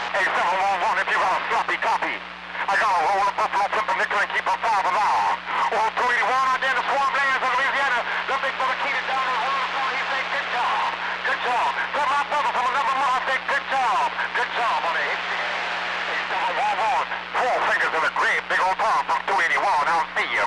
Hey, 711, if you got a sloppy copy. I got a roll of Buffalo Pimpernickel and keep a 5 alarm. Oh, 281 out there in the swamplands of Louisiana. The big brother Keaton down in the phone. He said, good job. Good job. Tell my brother from another mother said, good job. Good job on the hit. Hey, 711, 4 fingers in the grave. Big old Tom from 281. I'll see you.